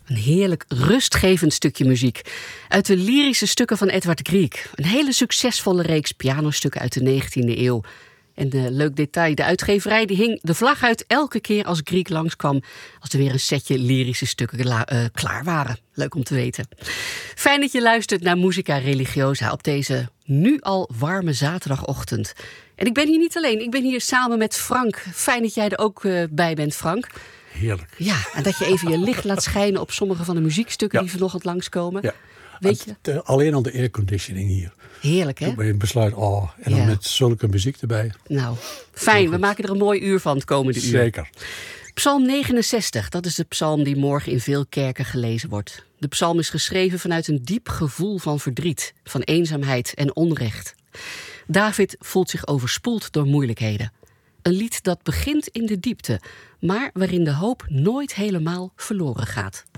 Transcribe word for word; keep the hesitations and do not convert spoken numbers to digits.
Een heerlijk rustgevend stukje muziek uit de lyrische stukken van Edvard Grieg. Een hele succesvolle reeks pianostukken uit de negentiende eeuw. En uh, leuk detail, de uitgeverij die hing de vlag uit elke keer als Grieg langskwam, als er weer een setje lyrische stukken la- uh, klaar waren. Leuk om te weten. Fijn dat je luistert naar Musica Religiosa op deze nu al warme zaterdagochtend. En ik ben hier niet alleen, ik ben hier samen met Frank. Fijn dat jij er ook uh, bij bent, Frank. Heerlijk. Ja, en dat je even je licht laat schijnen op sommige van de muziekstukken ja. die vanochtend langskomen. Ja. Weet je? Het, uh, alleen al de airconditioning hier. Heerlijk, hè? Toen ben je besluit, oh, en dan ja. met zulke muziek erbij. Nou, fijn. We maken er een mooi uur van het komende uur. Zeker. Psalm negenenzestig, dat is de psalm die morgen in veel kerken gelezen wordt. De psalm is geschreven vanuit een diep gevoel van verdriet, van eenzaamheid en onrecht. David voelt zich overspoeld door moeilijkheden. Een lied dat begint in de diepte, maar waarin de hoop nooit helemaal verloren gaat.